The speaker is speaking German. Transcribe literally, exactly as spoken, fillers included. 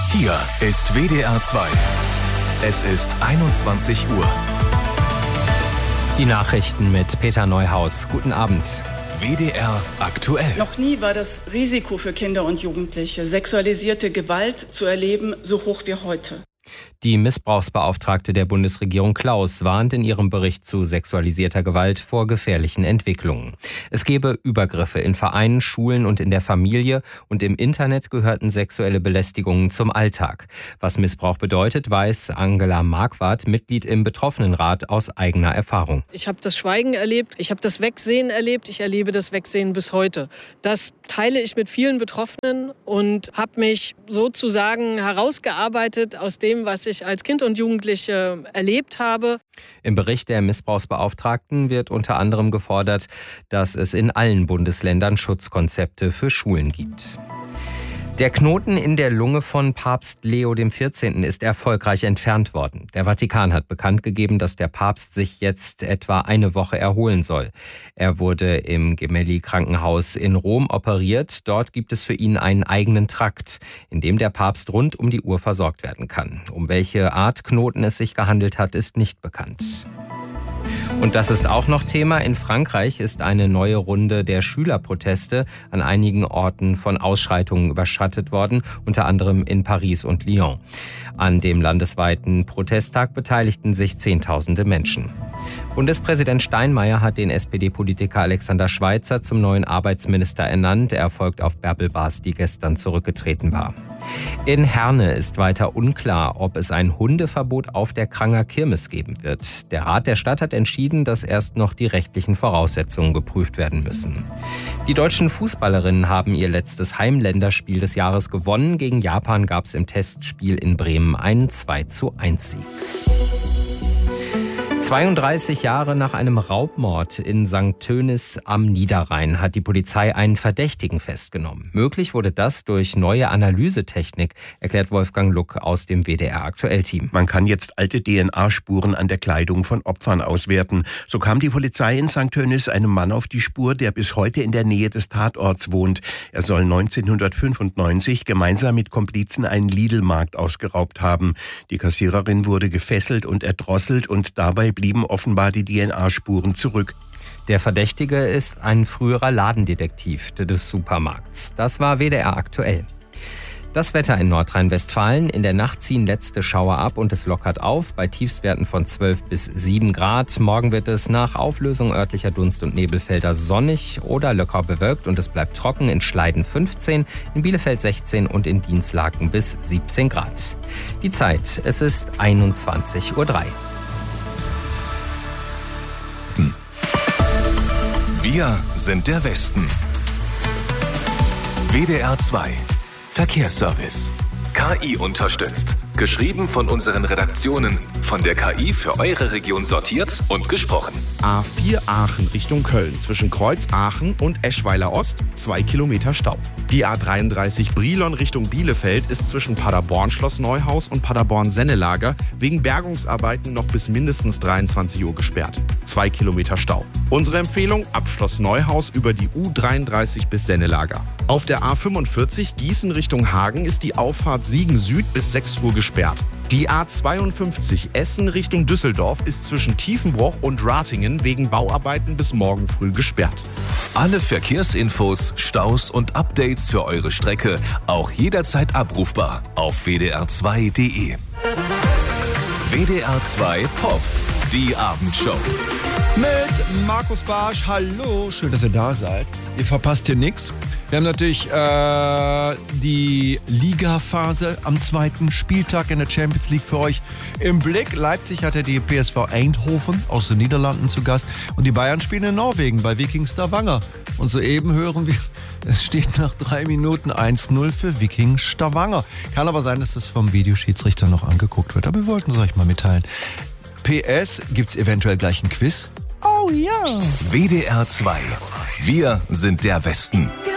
Hier ist W D R zwei. Es ist einundzwanzig Uhr. Die Nachrichten mit Peter Neuhaus. Guten Abend. W D R aktuell. Noch nie war das Risiko für Kinder und Jugendliche, sexualisierte Gewalt zu erleben, so hoch wie heute. Die Missbrauchsbeauftragte der Bundesregierung Klaus warnt in ihrem Bericht zu sexualisierter Gewalt vor gefährlichen Entwicklungen. Es gebe Übergriffe in Vereinen, Schulen und in der Familie, und im Internet gehörten sexuelle Belästigungen zum Alltag. Was Missbrauch bedeutet, weiß Angela Marquardt, Mitglied im Betroffenenrat, aus eigener Erfahrung. Ich habe das Schweigen erlebt, ich habe das Wegsehen erlebt, ich erlebe das Wegsehen bis heute. Das teile ich mit vielen Betroffenen und habe mich sozusagen herausgearbeitet aus dem, was ich als Kind und Jugendliche erlebt habe. Im Bericht der Missbrauchsbeauftragten wird unter anderem gefordert, dass es in allen Bundesländern Schutzkonzepte für Schulen gibt. Der Knoten in der Lunge von Papst Leo der vierzehnte. Ist erfolgreich entfernt worden. Der Vatikan hat bekannt gegeben, dass der Papst sich jetzt etwa eine Woche erholen soll. Er wurde im Gemelli-Krankenhaus in Rom operiert. Dort gibt es für ihn einen eigenen Trakt, in dem der Papst rund um die Uhr versorgt werden kann. Um welche Art Knoten es sich gehandelt hat, ist nicht bekannt. Und das ist auch noch Thema. In Frankreich ist eine neue Runde der Schülerproteste an einigen Orten von Ausschreitungen überschattet worden, unter anderem in Paris und Lyon. An dem landesweiten Protesttag beteiligten sich Zehntausende Menschen. Bundespräsident Steinmeier hat den S P D-Politiker Alexander Schweitzer zum neuen Arbeitsminister ernannt. Er folgt auf Bärbel Bas, die gestern zurückgetreten war. In Herne ist weiter unklar, ob es ein Hundeverbot auf der Kranger Kirmes geben wird. Der Rat der Stadt hat entschieden, dass erst noch die rechtlichen Voraussetzungen geprüft werden müssen. Die deutschen Fußballerinnen haben ihr letztes Heimländerspiel des Jahres gewonnen. Gegen Japan gab es im Testspiel in Bremen einen zwei zu eins Sieg. zweiunddreißig Jahre nach einem Raubmord in Sankt Tönis am Niederrhein hat die Polizei einen Verdächtigen festgenommen. Möglich wurde das durch neue Analysetechnik, erklärt Wolfgang Luck aus dem W D R Aktuell-Team. Man kann jetzt alte D N A-Spuren an der Kleidung von Opfern auswerten. So kam die Polizei in Sankt Tönis einem Mann auf die Spur, der bis heute in der Nähe des Tatorts wohnt. Er soll neunzehnhundertfünfundneunzig gemeinsam mit Komplizen einen Lidl-Markt ausgeraubt haben. Die Kassiererin wurde gefesselt und erdrosselt und dabei blieben offenbar die D N A-Spuren zurück. Der Verdächtige ist ein früherer Ladendetektiv des Supermarkts. Das war W D R aktuell. Das Wetter in Nordrhein-Westfalen. In der Nacht ziehen letzte Schauer ab und es lockert auf bei Tiefstwerten von zwölf bis sieben Grad. Morgen wird es nach Auflösung örtlicher Dunst- und Nebelfelder sonnig oder locker bewölkt und es bleibt trocken. In Schleiden fünfzehn, in Bielefeld sechzehn und in Dinslaken bis siebzehn Grad. Die Zeit, es ist einundzwanzig Uhr drei. Wir sind der Westen. W D R zwei. Verkehrsservice. K I unterstützt. Geschrieben von unseren Redaktionen. Von der K I für eure Region sortiert und gesprochen. A vier Aachen Richtung Köln. Zwischen Kreuz Aachen und Eschweiler Ost. Zwei Kilometer Stau. Die A dreiunddreißig Brilon Richtung Bielefeld ist zwischen Paderborn Schloss Neuhaus und Paderborn Sennelager wegen Bergungsarbeiten noch bis mindestens dreiundzwanzig Uhr gesperrt. Zwei Kilometer Stau. Unsere Empfehlung: ab Schloss Neuhaus über die U dreiunddreißig bis Sennelager. Auf der A fünfundvierzig Gießen Richtung Hagen ist die Auffahrt Siegen Süd bis sechs Uhr gesperrt. Die A zweiundfünfzig Essen Richtung Düsseldorf ist zwischen Tiefenbroch und Ratingen wegen Bauarbeiten bis morgen früh gesperrt. Alle Verkehrsinfos, Staus und Updates für eure Strecke auch jederzeit abrufbar auf w d r zwei punkt d e. W D R zwei Pop, die Abendshow. Mit Markus Barsch. Hallo, schön, dass ihr da seid. Ihr verpasst hier nichts. Wir haben natürlich äh, die Ligaphase am zweiten Spieltag in der Champions League für euch im Blick. Leipzig hatte die P S V Eindhoven aus den Niederlanden zu Gast und die Bayern spielen in Norwegen bei Viking Stavanger. Und soeben hören wir, es steht nach drei Minuten eins null für Viking Stavanger. Kann aber sein, dass das vom Videoschiedsrichter noch angeguckt wird, aber wir wollten es euch mal mitteilen. P S, gibt's eventuell gleich ein Quiz? Oh ja! W D R zwei. Wir sind der Westen.